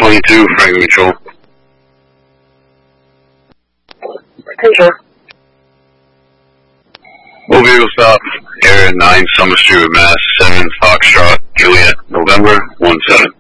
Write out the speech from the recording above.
22, Franklin Control. Control. Full vehicle stop, Area 9 Summer Street, Mass. 7 Foxtrot, Juliet, November 17.